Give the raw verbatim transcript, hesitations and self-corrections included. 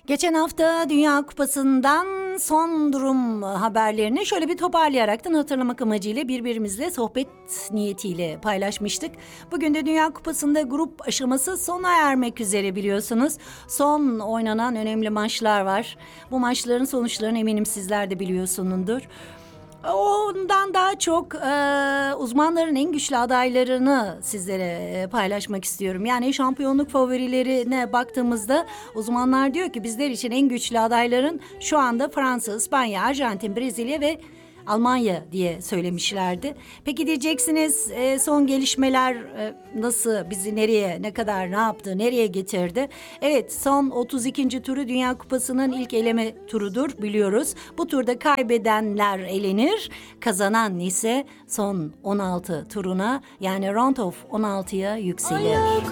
Geçen hafta Dünya Kupası'ndan son durum haberlerini şöyle bir toparlayaraktan hatırlamak amacıyla birbirimizle sohbet niyetiyle paylaşmıştık. Bugün de Dünya Kupası'nda grup aşaması sona ermek üzere biliyorsunuz. Son oynanan önemli maçlar var. Bu maçların sonuçlarını eminim sizler de biliyorsunuzdur. Ondan daha çok e, uzmanların en güçlü adaylarını sizlere e, paylaşmak istiyorum. Yani şampiyonluk favorilerine baktığımızda uzmanlar diyor ki bizler için en güçlü adayların şu anda Fransa, İspanya, Arjantin, Brezilya ve Almanya diye söylemişlerdi. Peki diyeceksiniz e, son gelişmeler e, nasıl, bizi nereye, ne kadar, ne yaptı, nereye getirdi? Evet, son otuz ikinci turu Dünya Kupası'nın ilk eleme turudur biliyoruz. Bu turda kaybedenler elenir, kazanan ise son on altı turuna yani round of on altıya yükselir.